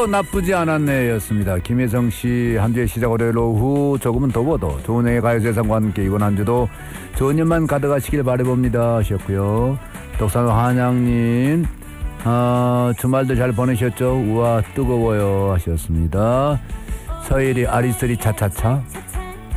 오늘도 나쁘지 않았네 였습니다. 김혜성씨 한 주의 시작 월요일 오후 조금은 더워도 좋은 행의 가요세상과 함께 이번 한 주도 좋은 일만 가득하시길 바라봅니다 하셨고요. 독산 한양님 주말도 잘 보내셨죠? 우와 뜨거워요 하셨습니다. 서일이 아리스리 차차차